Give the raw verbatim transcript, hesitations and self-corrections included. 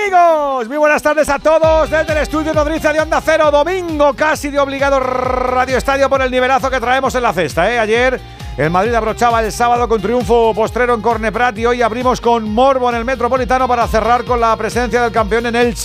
amigos? Muy buenas tardes a todos desde el estudio Nodriza de Onda Cero. Domingo casi de obligado Radio Estadio por el nivelazo que traemos en la cesta, ¿eh? Ayer el Madrid abrochaba el sábado con triunfo postrero en Corneprat y hoy abrimos con morbo en el Metropolitano para cerrar con la presencia del campeón en Elche.